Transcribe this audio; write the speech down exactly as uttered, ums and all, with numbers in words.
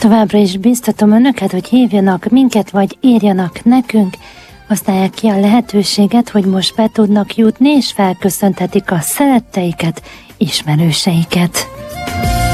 Továbbra is biztatom önöket, hogy hívjanak minket, vagy írjanak nekünk, használják ki a lehetőséget, hogy most be tudnak jutni, és felköszönthetik a szeretteiket, ismerőseiket.